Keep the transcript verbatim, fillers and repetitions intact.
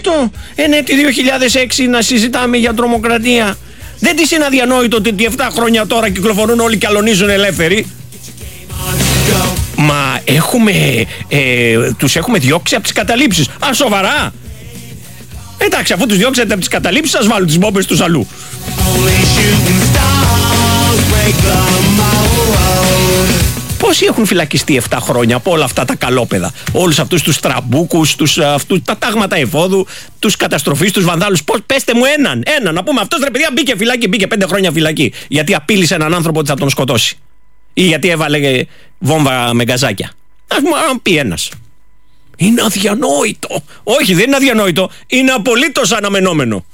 αδιανόητο. Ε, ναι, τη δύο χιλιάδες έξι να συζητάμε για τρομοκρατία. Δεν της είναι αδιανόητο ότι επτά χρόνια τώρα κυκλοφορούν όλοι και αλωνίζουν ελεύθεροι. Μα έχουμε, ε, τους έχουμε διώξει από τις καταλήψεις. Α, σοβαρά? Εντάξει, αφού τους διώξατε από τις καταλήψεις, ας βάλουν τις μπόμπες τους αλλού. Πόσοι έχουν φυλακιστεί επτά χρόνια από όλα αυτά τα καλόπεδα? Όλους αυτούς τους τραμπούκους, τους, αυτούς, τα τάγματα εφόδου, τους καταστροφείς, τους βανδάλους. Πώς, πέστε μου έναν, έναν, να πούμε αυτός ρε παιδιά μπήκε φυλακή, μπήκε πέντε χρόνια φυλακή. Γιατί απείλησε έναν άνθρωπο ότι θα τον σκοτώσει. Ή γιατί έβαλε βόμβα με γκαζάκια. Ας μου αν πει ένας. Είναι αδιανόητο. Όχι, δεν είναι αδιανόητο. Είναι απολύτως αναμενόμενο.